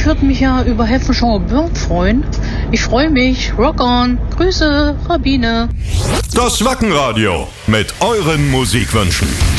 würde mich ja über Helfenschauer Börn freuen. Ich freue mich. Rock on. Grüße, Rabine. Das Wackenradio mit euren Musikwünschen.